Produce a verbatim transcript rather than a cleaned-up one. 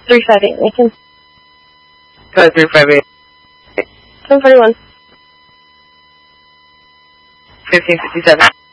three five eight Lincoln. Code three five eight. ten forty-one. fifteen fifty-seven.